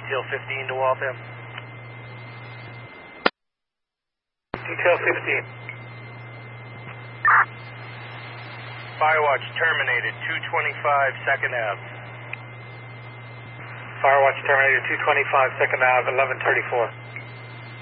Detail 15 to Waltham. Detail 15. Firewatch terminated, 225 2nd Ave. Firewatch terminated, 225 2nd Ave, 1134.